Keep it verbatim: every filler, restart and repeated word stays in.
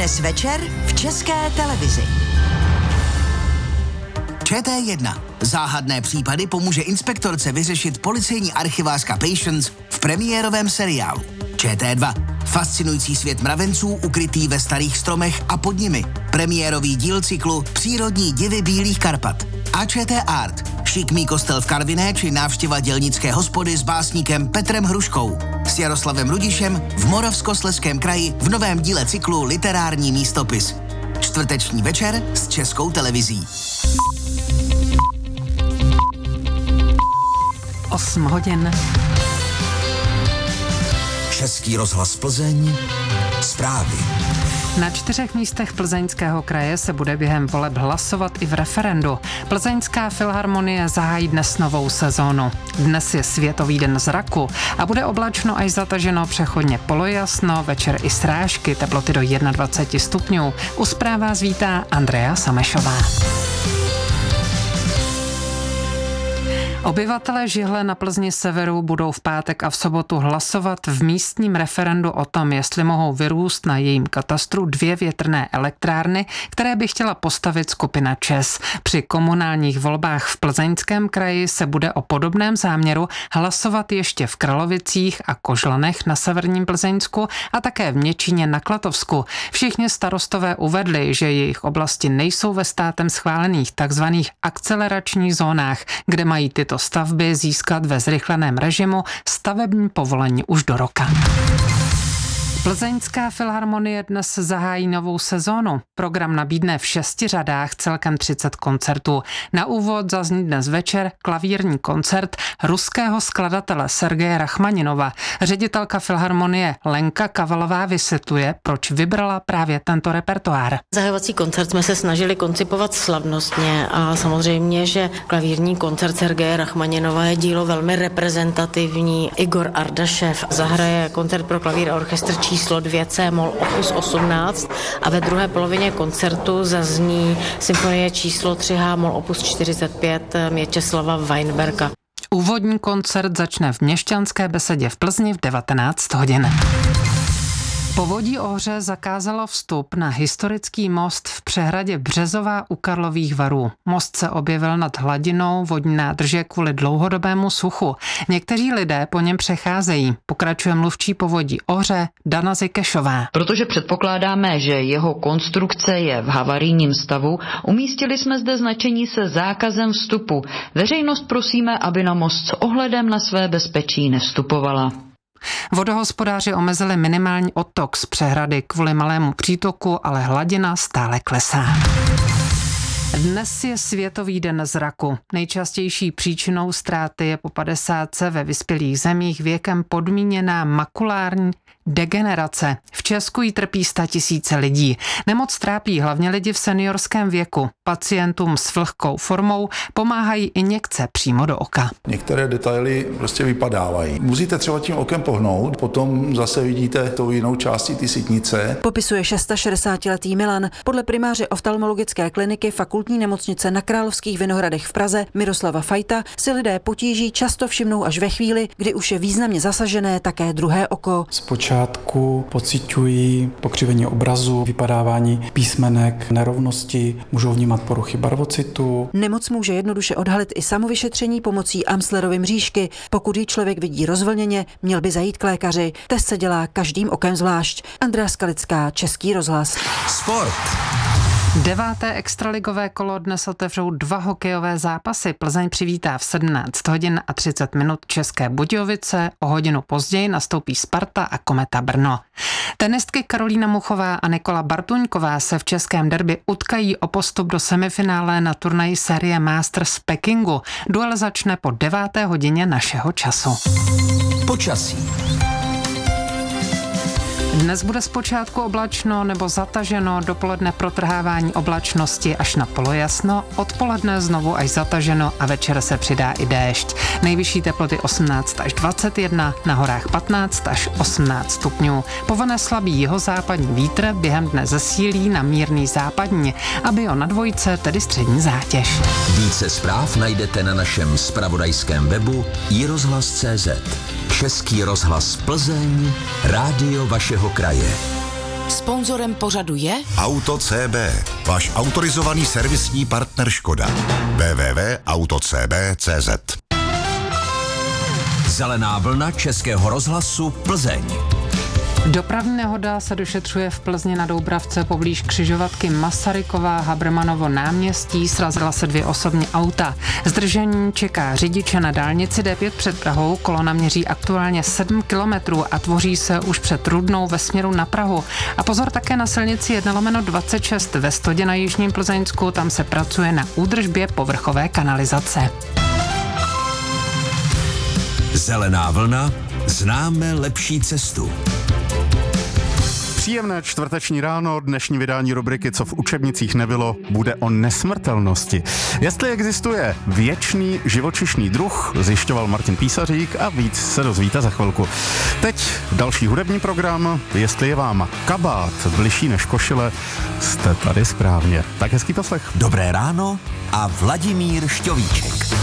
Dnes večer v České televizi. Č T jedna. Záhadné případy pomůže inspektorce vyřešit policejní archivářka Patience v premiérovém seriálu. Č T dva. Fascinující svět mravenců ukrytý ve starých stromech a pod nimi. Premiérový díl cyklu Přírodní divy Bílých Karpat. A Č T Art. Šikmý kostel v Karviné či návštěva dělnické hospody s básníkem Petrem Hruškou. S Jaroslavem Rudišem v Moravskoslezském kraji v novém díle cyklu Literární místopis. Čtvrteční večer s Českou televizí. osm hodin. Český rozhlas Plzeň. Zprávy. Na čtyřech místech Plzeňského kraje se bude během voleb hlasovat i v referendu. Plzeňská filharmonie zahájí dnes novou sezónu. Dnes je Světový den zraku a bude oblačno až zataženo, přechodně polojasno, večer i srážky, teploty do dvacet jedna stupňů. U zpráv vás vítá Andrea Samešová. Obyvatelé Žihle na Plzni severu budou v pátek a v sobotu hlasovat v místním referendu o tom, jestli mohou vyrůst na jejím katastru dvě větrné elektrárny, které by chtěla postavit skupina ČEZ. Při komunálních volbách v Plzeňském kraji se bude o podobném záměru hlasovat ještě v Kralovicích a Kožlanech na severním Plzeňsku a také v Měčíně na Klatovsku. Všichni starostové uvedli, že jejich oblasti nejsou ve státem schválených takzvaných akceleračních zónách, kde mají tyto stavby získat ve zrychleném režimu stavební povolení už do roka. Plzeňská filharmonie dnes zahájí novou sezónu. Program nabídne v šesti řadách celkem třicet koncertů. Na úvod zazní dnes večer klavírní koncert ruského skladatele Sergeje Rachmaninova. Ředitelka filharmonie Lenka Kavalová vysvětluje, proč vybrala právě tento repertoár. Zahajovací koncert jsme se snažili koncipovat slavnostně a samozřejmě, že klavírní koncert Sergeje Rachmaninova je dílo velmi reprezentativní. Igor Ardašev zahraje koncert pro klavír a orchestr číslo dvě C-moll opus osmnáct a ve druhé polovině koncertu zazní symfonie číslo tři H-moll opus čtyřicet pět Měčeslava Weinberga. Úvodní koncert začne v Měšťanské besedě v Plzni v devatenáct hodin. Povodí Ohře zakázalo vstup na historický most v přehradě Březová u Karlových Varů. Most se objevil nad hladinou vodní nádrže kvůli dlouhodobému suchu. Někteří lidé po něm přecházejí. Pokračuje mluvčí povodí Ohře Dana Zikešová. Protože předpokládáme, že jeho konstrukce je v havarijním stavu, umístili jsme zde značení se zákazem vstupu. Veřejnost prosíme, aby na most s ohledem na své bezpečí nevstupovala. Vodohospodáři omezili minimální odtok z přehrady kvůli malému přítoku, ale hladina stále klesá. Dnes je Světový den zraku. Nejčastější příčinou ztráty je po padesátce ve vyspělých zemích věkem podmíněná makulární degenerace. V Česku jí trpí statisíce lidí. Nemoc trápí hlavně lidi v seniorském věku. Pacientům s vlhkou formou pomáhají injekce přímo do oka. Některé detaily prostě vypadávají. Musíte třeba tím okem pohnout, potom zase vidíte tou jinou částí ty sítnice. Popisuje šedesátišestiletý Milan. Podle primáře oftalmologické kliniky fakultní nemocnice na Královských Vinohradech v Praze Miroslava Fajta si lidé potíží často všimnou až ve chvíli, kdy už je významně zasažené také druhé oko. Zpočátku pociťují pokřivení obrazu, vypadávání písmenek, nerovnosti, můžou vnímat poruchy barvocitu. Nemoc může jednoduše odhalit i samovyšetření pomocí Amslerovy mřížky. Pokud ji člověk vidí rozvlněně, měl by zajít k lékaři. Test se dělá každým okem zvlášť. Andrea Skalická, Český rozhlas. Sport. Deváté extraligové kolo dnes otevřou dva hokejové zápasy. Plzeň přivítá v sedmnáct hodin a třicet minut České Budějovice. O hodinu později nastoupí Sparta a Kometa Brno. Tenistky Karolína Muchová a Nikola Bartuňková se v českém derby utkají o postup do semifinále na turnaji série Masters v Pekingu. Duel začne po deváté hodině našeho času. Počasí. Dnes bude zpočátku oblačno nebo zataženo, dopoledne protrhávání oblačnosti až na polojasno, odpoledne znovu až zataženo a večer se přidá i déšť. Nejvyšší teploty osmnáct až dvacet jedna, na horách patnáct až osmnáct stupňů. Povane slabý jihozápadní vítr během dne zesílí na mírný západní, aby o na dvojce, tedy střední zátěž. Více zpráv najdete na našem zpravodajském webu i rozhlas tečka cé zet. Český rozhlas Plzeň, rádio vašeho kraje. Sponzorem pořadu je Auto C B, váš autorizovaný servisní partner Škoda. w w w tečka auto c b tečka c z. Zelená vlna Českého rozhlasu Plzeň. Dopravní nehoda se došetřuje v Plzni na Doubravce poblíž křižovatky Masaryková Habrmanovo náměstí. Srazila se dvě osobní auta. Zdržení čeká řidiče na dálnici D pět před Prahou. Kolona měří aktuálně sedm kilometrů a tvoří se už před Rudnou ve směru na Prahu. A pozor také na silnici jedna lomeno dvacet šest ve Stodě na Jižním Plzeňsku. Tam se pracuje na údržbě povrchové kanalizace. Zelená vlna, známe lepší cestu. Příjemné čtvrteční ráno, dnešní vydání rubriky Co v učebnicích nebylo, bude o nesmrtelnosti. Jestli existuje věčný živočišný druh, zjišťoval Martin Písařík a víc se dozvíte za chvilku. Teď další hudební program. Jestli je vám kabát bližší než košile, jste tady správně. Tak hezký poslech. Dobré ráno a Vladimír Šťovíček.